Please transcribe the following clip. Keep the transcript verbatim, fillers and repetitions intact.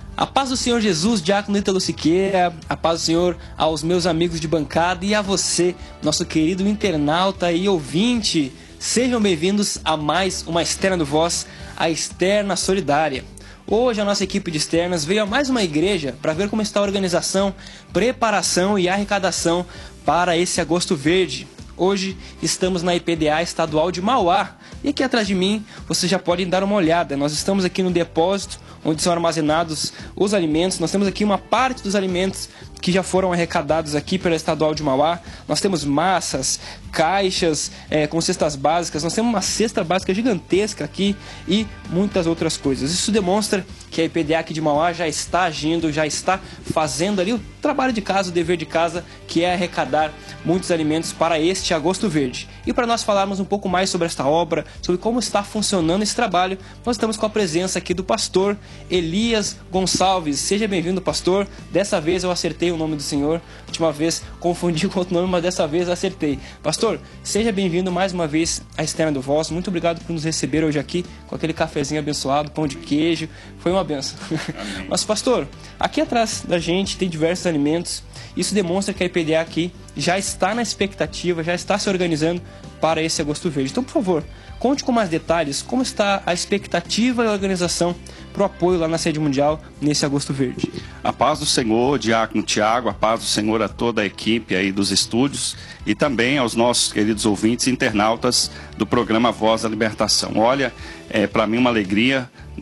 A paz do Senhor Jesus, Diácono Ítalo Siqueira, a paz do Senhor aos meus amigos de bancada e a você, nosso querido internauta e ouvinte. Sejam bem-vindos a mais uma externa do Voz, a Externa Solidária. Hoje a nossa equipe de externas veio a mais uma igreja para ver como está a organização, preparação e arrecadação para esse Agosto Verde. Hoje estamos na I P D A estadual de Mauá e aqui atrás de mim vocês já podem dar uma olhada. Nós estamos aqui no depósito onde são armazenados os alimentos. Nós temos aqui uma parte dos alimentos que já foram arrecadados aqui pela estadual de Mauá. Nós temos massas, caixas é, com cestas básicas. Nós temos uma cesta básica gigantesca aqui e muitas outras coisas. Isso demonstra que a I P D A aqui de Mauá já está agindo, já está fazendo ali o trabalho de casa, o dever de casa, que é arrecadar muitos alimentos para este Agosto Verde. E para nós falarmos um pouco mais sobre esta obra, sobre como está funcionando esse trabalho, nós estamos com a presença aqui do pastor Elias Gonçalves. Seja bem-vindo, pastor. Dessa vez eu acertei o nome do senhor. Última vez confundi com outro nome, mas dessa vez acertei. Pastor, seja bem-vindo mais uma vez à Externa do Voz. Muito obrigado por nos receber hoje aqui com aquele cafezinho abençoado, pão de queijo. Foi uma benção. Mas, pastor, aqui atrás da gente tem diversos alimentos. Isso demonstra que a I P D A aqui já está na expectativa, já está se organizando para esse Agosto Verde. Então, por favor, conte com mais detalhes como está a expectativa e a organização para o apoio lá na sede mundial nesse Agosto Verde. A paz do Senhor, Diácono Tiago, a paz do Senhor a toda a equipe aí dos estúdios e também aos nossos queridos ouvintes e internautas do programa Voz da Libertação. Olha, é para mim uma alegria